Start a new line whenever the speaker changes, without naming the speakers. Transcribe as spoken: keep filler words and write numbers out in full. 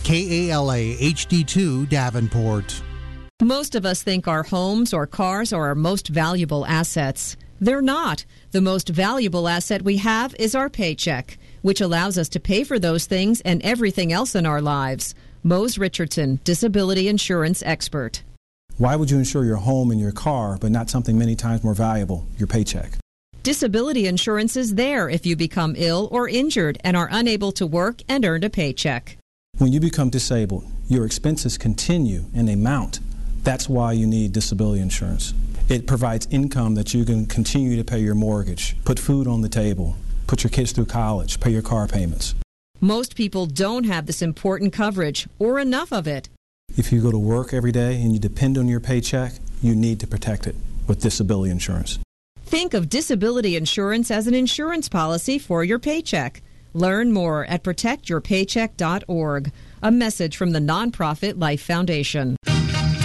K A L A H D two Davenport.
Most of us think our homes or cars are our most valuable assets. They're not. The most valuable asset we have is our paycheck, which allows us to pay for those things and everything else in our lives. Mose Richardson, disability insurance expert.
Why would you insure your home and your car, but not something many times more valuable, your paycheck?
Disability insurance is there if you become ill or injured and are unable to work and earn a paycheck.
When you become disabled, your expenses continue and they mount. That's why you need disability insurance. It provides income that you can continue to pay your mortgage, put food on the table, put your kids through college, pay your car payments.
Most people don't have this important coverage or enough of it.
If you go to work every day and you depend on your paycheck, you need to protect it with disability insurance.
Think of disability insurance as an insurance policy for your paycheck. Learn more at protect your paycheck dot org. A message from the nonprofit Life Foundation.